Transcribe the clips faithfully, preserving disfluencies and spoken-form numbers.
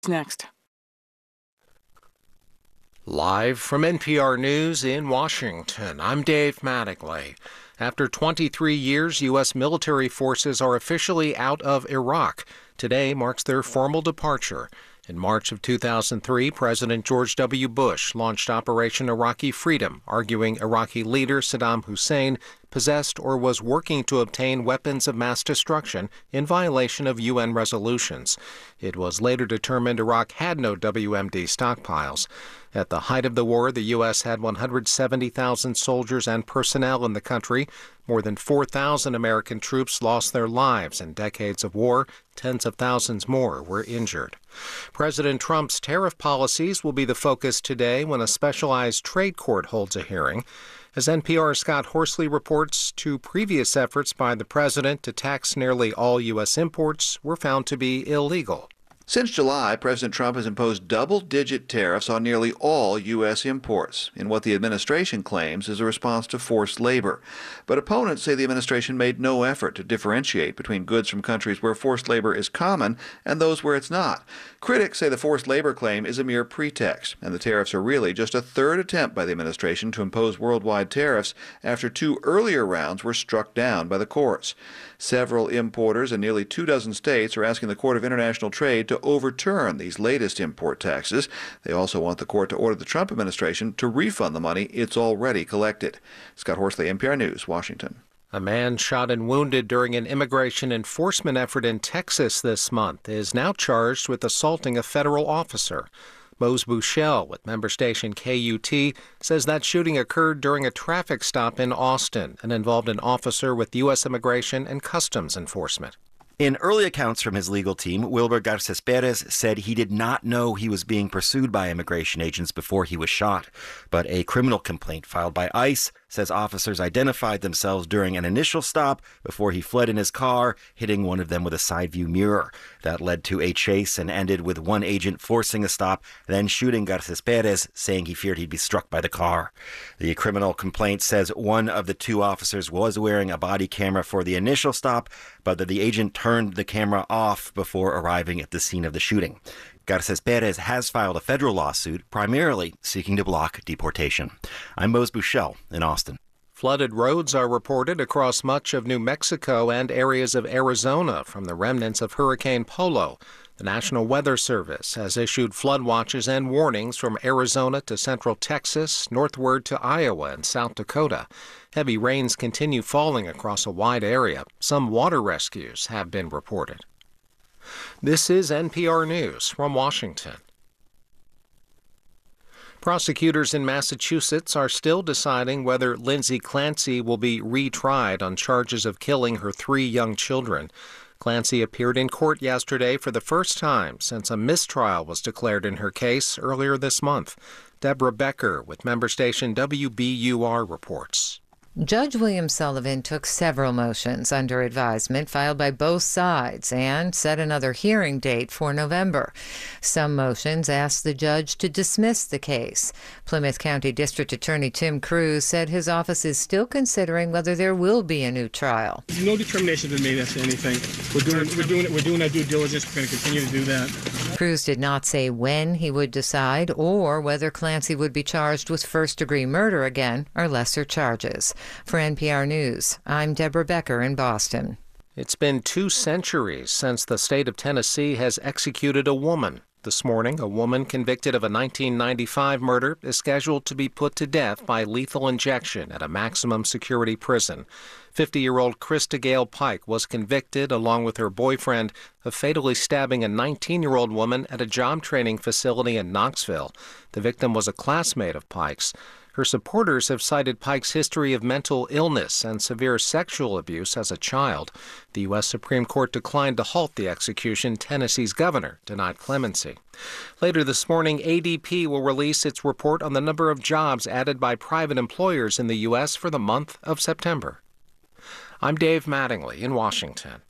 Next. Live from N P R News in Washington, I'm Dave Mattingly. After twenty-three years, U S military forces are officially out of Iraq. Today marks their formal departure. In March of two thousand three, President George W. Bush launched Operation Iraqi Freedom, arguing Iraqi leader Saddam Hussein possessed or was working to obtain weapons of mass destruction in violation of U N resolutions. It was later determined Iraq had no W M D stockpiles. At the height of the war, the U S had one hundred seventy thousand soldiers and personnel in the country. More than four thousand American troops lost their lives in decades of war. Tens of thousands more were injured. President Trump's tariff policies will be the focus today when a specialized trade court holds a hearing. As N P R's Scott Horsley reports, two previous efforts by the president to tax nearly all U S imports were found to be illegal. Since July, President Trump has imposed double-digit tariffs on nearly all U S imports in what the administration claims is a response to forced labor. But opponents say the administration made no effort to differentiate between goods from countries where forced labor is common and those where it's not. Critics say the forced labor claim is a mere pretext, and the tariffs are really just a third attempt by the administration to impose worldwide tariffs after two earlier rounds were struck down by the courts. Several importers in nearly two dozen states are asking the Court of International Trade to overturn these latest import taxes. They also want the court to order the Trump administration to refund the money it's already collected. Scott Horsley, N P R News, Washington. A man shot and wounded during an immigration enforcement effort in Texas this month is now charged with assaulting a federal officer. Mose Buchel with member station K U T says that shooting occurred during a traffic stop in Austin and involved an officer with U S Immigration and Customs Enforcement. In early accounts from his legal team, Wilber Garces Perez said he did not know he was being pursued by immigration agents before he was shot. But a criminal complaint filed by ICE says officers identified themselves during an initial stop before he fled in his car, hitting one of them with a side view mirror. That led to a chase and ended with one agent forcing a stop, then shooting Garces Perez, saying he feared he'd be struck by the car. The criminal complaint says one of the two officers was wearing a body camera for the initial stop, but that the agent turned the camera off before arriving at the scene of the shooting. Garces Perez has filed a federal lawsuit, primarily seeking to block deportation. I'm Mose Buchel in Austin. Flooded roads are reported across much of New Mexico and areas of Arizona from the remnants of Hurricane Polo. The National Weather Service has issued flood watches and warnings from Arizona to central Texas, northward to Iowa and South Dakota. Heavy rains continue falling across a wide area. Some water rescues have been reported. This is N P R News from Washington. Prosecutors in Massachusetts are still deciding whether Lindsay Clancy will be retried on charges of killing her three young children. Clancy appeared in court yesterday for the first time since a mistrial was declared in her case earlier this month. Deborah Becker with member station W B U R reports. Judge William Sullivan took several motions under advisement filed by both sides and set another hearing date for November. Some motions asked the judge to dismiss the case. Plymouth County District Attorney Tim Cruz said his office is still considering whether there will be a new trial. No determination has been made as to anything. We're doing, we're doing, we're doing our due diligence. We're going to continue to do that. Cruz did not say when he would decide or whether Clancy would be charged with first-degree murder again or lesser charges. For N P R News, I'm Deborah Becker in Boston. It's been two centuries since the state of Tennessee has executed a woman. This morning, a woman convicted of a nineteen ninety-five murder is scheduled to be put to death by lethal injection at a maximum security prison. fifty-year-old Krista Gale Pike was convicted, along with her boyfriend, of fatally stabbing a nineteen-year-old woman at a job training facility in Knoxville. The victim was a classmate of Pike's. Her supporters have cited Pike's history of mental illness and severe sexual abuse as a child. The U S Supreme Court declined to halt the execution. Tennessee's governor denied clemency. Later this morning, A D P will release its report on the number of jobs added by private employers in the U S for the month of September. I'm Dave Mattingly in Washington.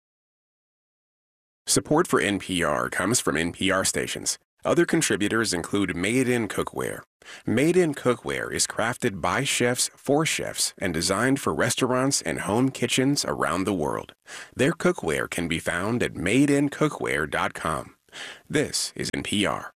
Support for N P R comes from N P R stations. Other contributors include Made In Cookware. Made In Cookware is crafted by chefs for chefs and designed for restaurants and home kitchens around the world. Their cookware can be found at made in cookware dot com. This is N P R.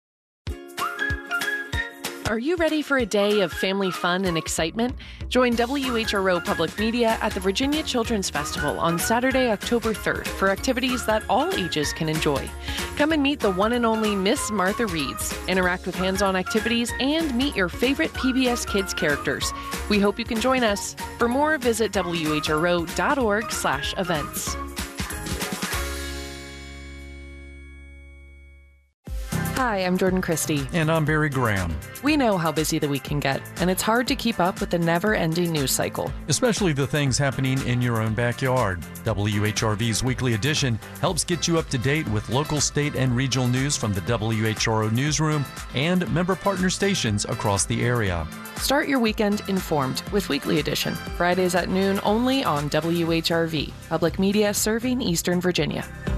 Are you ready for a day of family fun and excitement? Join W H R O Public Media at the Virginia Children's Festival on Saturday, October third for activities that all ages can enjoy. Come and meet the one and only Miss Martha Reeds, interact with hands-on activities, and meet your favorite P B S Kids characters. We hope you can join us. For more, visit W H R O dot org slash events. Hi, I'm Jordan Christie. And I'm Barry Graham. We know how busy the week can get, and it's hard to keep up with the never-ending news cycle. Especially the things happening in your own backyard. W H R V's Weekly Edition helps get you up to date with local, state, and regional news from the W H R O newsroom and member partner stations across the area. Start your weekend informed with Weekly Edition, Fridays at noon only on W H R V, public media serving Eastern Virginia.